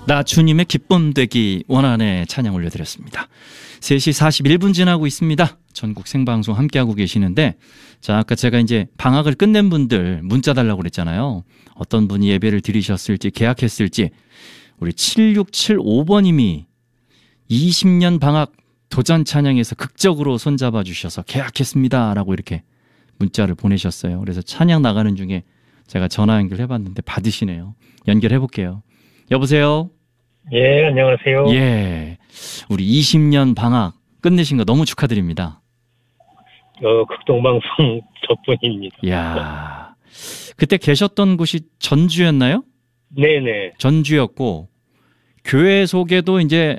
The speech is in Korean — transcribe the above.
나 주님의 기쁨 되기 원하네 찬양 올려드렸습니다. 3시 41분 지나고 있습니다. 전국 생방송 함께하고 계시는데, 자, 아까 제가 이제 방학을 끝낸 분들 문자 달라고 그랬잖아요. 어떤 분이 예배를 드리셨을지 계약했을지. 우리 7675번님이 20년 방학 도전 찬양에서 극적으로 손잡아 주셔서 계약했습니다 라고 이렇게 문자를 보내셨어요. 그래서 찬양 나가는 중에 제가 전화 연결해봤는데 받으시네요. 연결해볼게요. 여보세요? 예, 안녕하세요. 예. 우리 20년 방학 끝내신 거 너무 축하드립니다. 극동방송 저뿐입니다. 이야. 그때 계셨던 곳이 전주였나요? 네네. 전주였고, 교회 소개도 이제